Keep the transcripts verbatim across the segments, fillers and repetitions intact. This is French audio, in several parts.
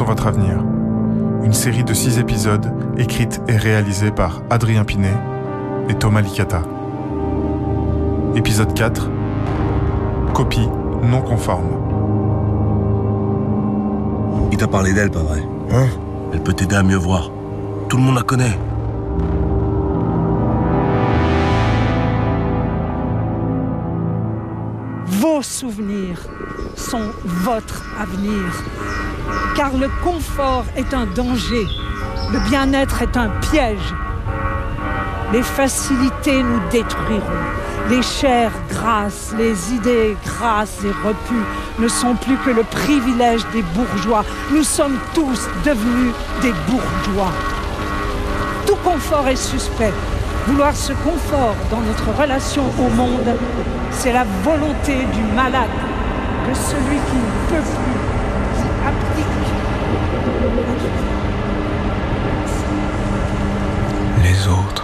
sur votre avenir. Une série de six épisodes écrite et réalisée par Adrien Pinet et Thomas Licata. Épisode quatre. Copie non conforme. Il t'a parlé d'elle, pas vrai? Hein? Elle peut t'aider à mieux voir. Tout le monde la connaît. Vos souvenirs sont votre avenir. Car le confort est un danger. Le bien-être est un piège. Les facilités nous détruiront. Les chairs grasses, les idées grasses et repues ne sont plus que le privilège des bourgeois. Nous sommes tous devenus des bourgeois. Tout confort est suspect. Vouloir ce confort dans notre relation au monde, c'est la volonté du malade, de celui qui ne peut plus, qui applique. Les autres.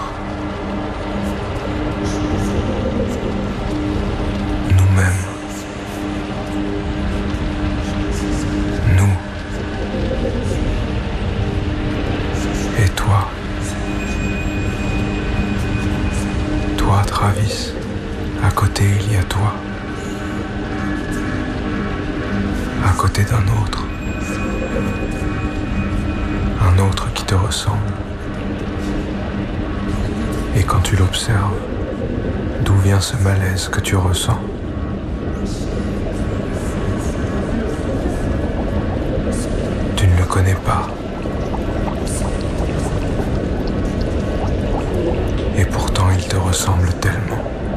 Nous-mêmes. Nous. Et toi. Toi, Travis. À côté, il y a toi. À côté d'un autre. Un autre qui te ressemble. Et quand tu l'observes, d'où vient ce malaise que tu ressens? Tu ne le connais pas. Et pourtant, il te ressemble tellement.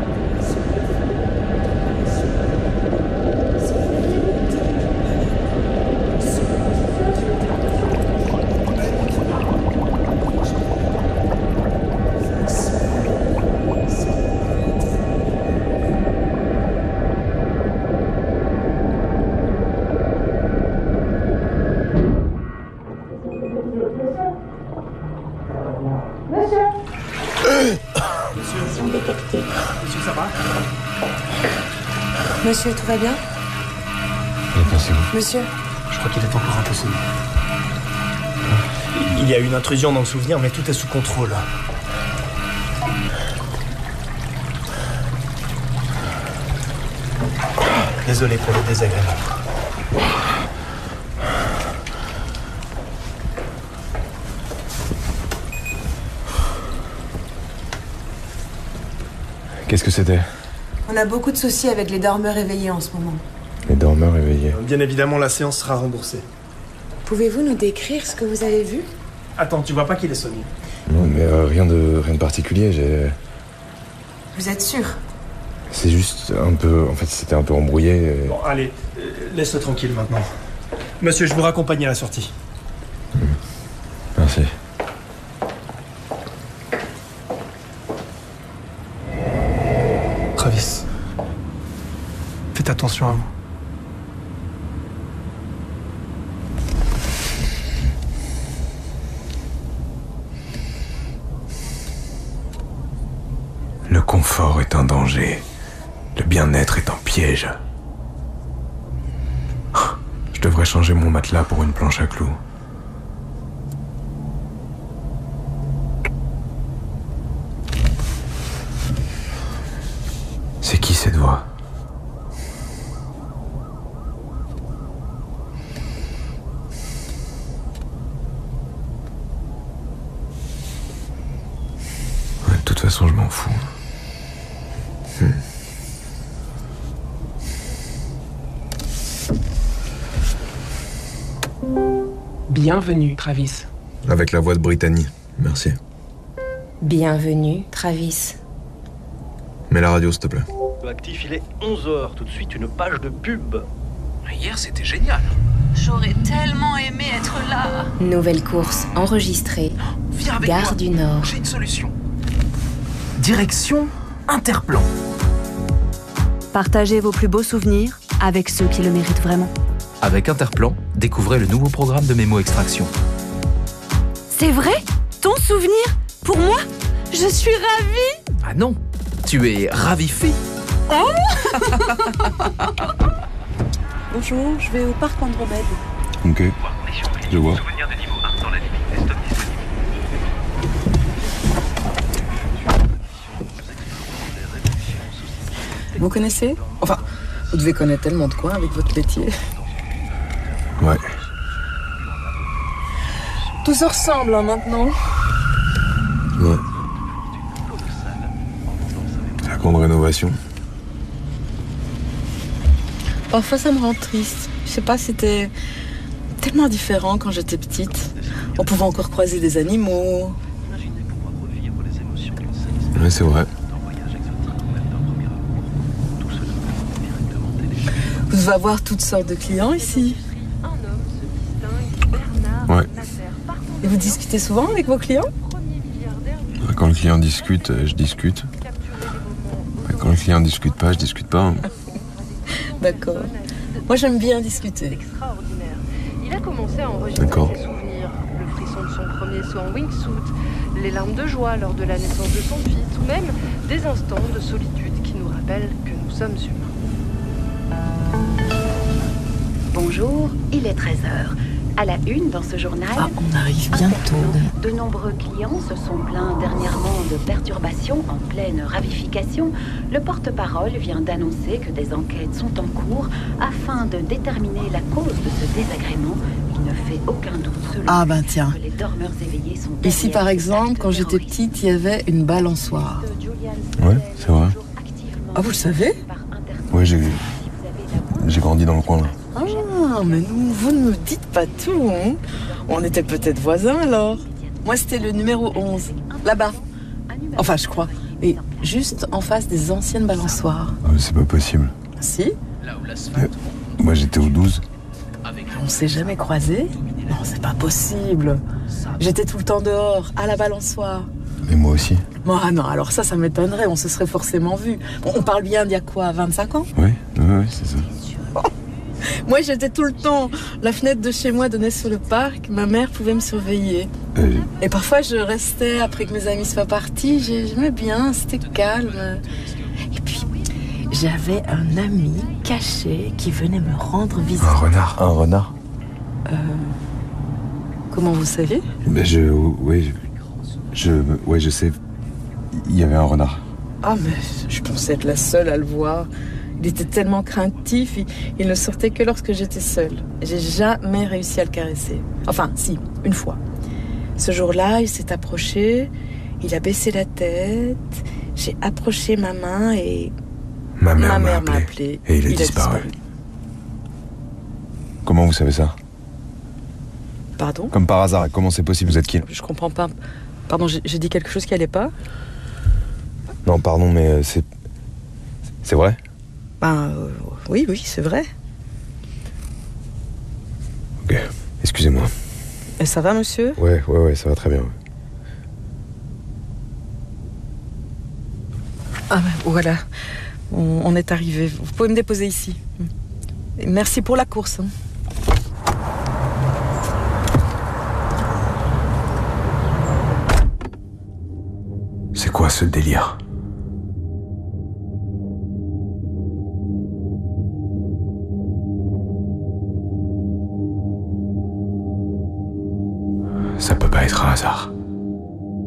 Monsieur, tout va bien? Et passez-vous. Monsieur? Je crois qu'il est encore impossible. Il y a eu une intrusion dans le souvenir, mais tout est sous contrôle. Désolé pour le désagrément. Qu'est-ce que c'était? On a beaucoup de soucis avec les dormeurs éveillés en ce moment. Les dormeurs éveillés. Bien évidemment, la séance sera remboursée. Pouvez-vous nous décrire ce que vous avez vu? Attends, tu vois pas qu'il est sonné? Non, mais euh, rien de rien de particulier. J'ai. Vous êtes sûr? C'est juste un peu. En fait, c'était un peu embrouillé. Et... Bon, allez, euh, laisse-le tranquille maintenant. Monsieur, je vous raccompagne à la sortie. Mmh. Merci. Travis, faites attention à vous. Le confort est un danger. Le bien-être est un piège. Je devrais changer mon matelas pour une planche à clous. C'est qui cette voix? Ouais, de toute façon, je m'en fous. Hmm. Bienvenue, Travis. Avec la voix de Brittany. Merci. Bienvenue, Travis. Mets la radio, s'il te plaît. Actif, il est onze heures. Tout de suite, une page de pub. Hier, c'était génial. J'aurais tellement aimé être là. Nouvelle course enregistrée. Viens avec Gare moi. du Nord. J'ai une solution. Direction Interplan. Partagez vos plus beaux souvenirs avec ceux qui le méritent vraiment. Avec Interplan, découvrez le nouveau programme de mémo-extraction. C'est vrai? Ton souvenir? Pour moi? Je suis ravie! Ah non, tu es ravifi. Oh Bonjour, je vais au parc Andromède. Ok. Je vois. Souvenir de niveau un dans la limite des stocks disponibles. Vous connaissez? Enfin, vous devez connaître tellement de coins avec votre métier. Ouais. Tout se ressemble hein, maintenant. Ouais. La grande rénovation. Parfois ça me rend triste. Je sais pas, c'était tellement différent quand j'étais petite. On pouvait encore croiser des animaux. Ouais, c'est vrai. Vous devez avoir toutes sortes de clients ici. Ouais. Et vous discutez souvent avec vos clients? Quand le client discute, je discute. Quand le client discute pas, je discute pas. D'accord. Moi, j'aime bien discuter. Il a commencé à enregistrer ses souvenirs, le frisson de son premier saut en wingsuit, les larmes de joie lors de la naissance de son fils, ou même des instants de solitude qui nous rappellent que nous sommes humains. Bonjour, il est treize heures. À la une dans ce journal, ah, on arrive bientôt. De nombreux clients se sont plaints dernièrement de perturbations en pleine ravification. Le porte-parole vient d'annoncer que des enquêtes sont en cours afin de déterminer la cause de ce désagrément. Il ne fait aucun doute selon ah ben tiens. que les dormeurs éveillés sont ici par exemple, quand j'étais petite, il y avait une balançoire. Ouais, c'est vrai. Ah, vous le savez? Ouais, j'ai j'ai grandi dans le coin là. Ah, mais nous, vous ne me dites pas tout, hein? On était peut-être voisins alors. Moi, c'était le numéro onze, là-bas. Enfin, je crois. Et juste en face des anciennes balançoires. Ah, c'est pas possible. Si? Euh, moi, j'étais au douze. On s'est jamais croisés? Non, c'est pas possible. J'étais tout le temps dehors, à la balançoire. Mais moi aussi. Ah non, alors ça, ça m'étonnerait. On se serait forcément vus. Bon, on parle bien d'il y a quoi, vingt-cinq ans? Oui, oui, oui, c'est ça. Moi, j'étais tout le temps. La fenêtre de chez moi donnait sur le parc. Ma mère pouvait me surveiller. Euh... Et parfois, je restais après que mes amis soient partis. J'aimais bien, c'était calme. Et puis, j'avais un ami caché qui venait me rendre visite. Un renard. Un renard. Euh... Comment vous savez? Ben je... Oui, je... je... Oui, je sais. Il y avait un renard. Ah, mais je pensais être la seule à le voir. Il était tellement craintif, il, il ne sortait que lorsque j'étais seule. J'ai jamais réussi à le caresser. Enfin, si, une fois. Ce jour-là, il s'est approché, il a baissé la tête, j'ai approché ma main et... Ma mère, ma m'a mère appelé, m'a appelé. Et il, il a disparu. disparu. Comment vous savez ça? Pardon? Comme par hasard, comment c'est possible? Vous êtes qui? Je comprends pas. Pardon, j'ai, j'ai dit quelque chose qui allait pas? Non, pardon, mais c'est... C'est vrai? Ben, euh, oui, oui, c'est vrai. Ok, excusez-moi. Et ça va, monsieur? Ouais, ouais, ouais, ça va très bien. Ouais. Ah ben, voilà, on, on est arrivé. Vous pouvez me déposer ici. Et merci pour la course. Hein. C'est quoi ce délire? Ça peut pas être un hasard.